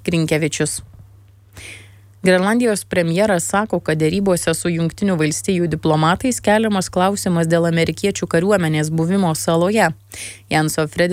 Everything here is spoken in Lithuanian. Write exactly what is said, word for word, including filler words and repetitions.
Grinkevičius. Grenlandijos premjeras sako, kad derybose su Jungtinių valstijų diplomatais keliamas klausimas dėl amerikiečių kariuomenės buvimo saloje. Janso Fredi